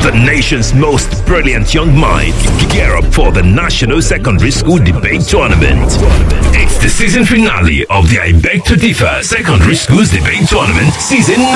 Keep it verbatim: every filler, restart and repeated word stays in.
The nation's most brilliant young minds gear up for the National Secondary School Debate Tournament. It's the season finale of the I Beg to Differ Secondary Schools Debate Tournament Season